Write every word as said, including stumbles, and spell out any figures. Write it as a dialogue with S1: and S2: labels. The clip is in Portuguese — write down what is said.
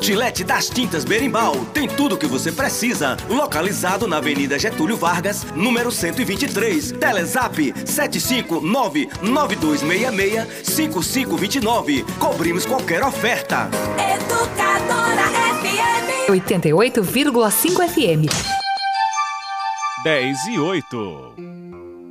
S1: Outlet das Tintas Berimbau tem tudo o que você precisa. Localizado na Avenida Getúlio Vargas, número cento e vinte e três. Telezap sete cinco nove nove dois seis seis cinco cinco dois nove. Cobrimos qualquer oferta.
S2: Educadora F M
S3: oitenta e oito vírgula cinco F M.
S4: dez e oito.